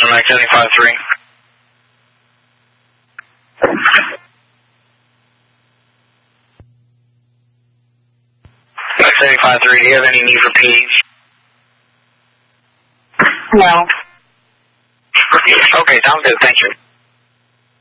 Boston, Mike 75-3. Mike 75-3, do you have any need for peds? No. Okay, sounds good, thank you.